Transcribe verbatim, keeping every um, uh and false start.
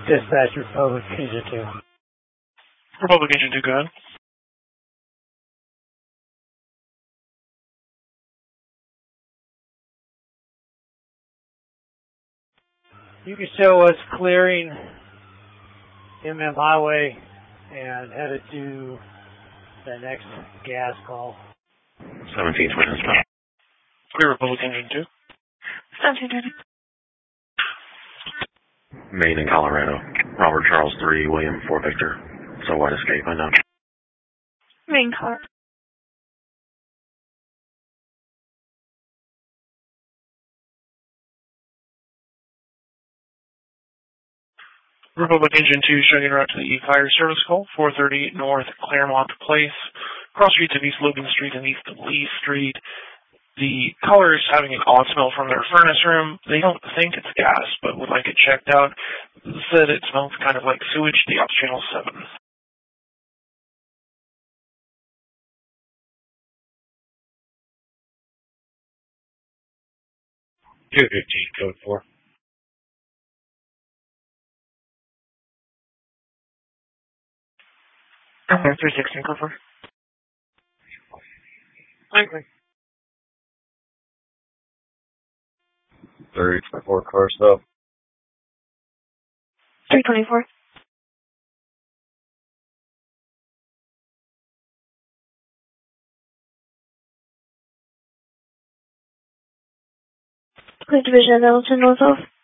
Dispatch Republic Agent two. Republic Agent two, go ahead. You can show us clearing M M Highway and headed to the next gas call. seventeen twenty. Clear Republic Engine two. seventeen twenty. Maine in Colorado. Robert Charles three, William four Victor. So wide escape, I know. Main car. Republic Engine two showing en route to the E-Fire service call, four thirty North Claremont Place, cross streets of East Logan Street and East Lee Street. The caller is having an odd smell from their furnace room. They don't think it's gas, but would like it checked out. Said it smells kind of like sewage. The ops channel seven. two fifteen, code four. Uh, three sixteen, code four. Okay. three twenty-four, car stop. three twenty-four. Police Division of Hamilton, North of.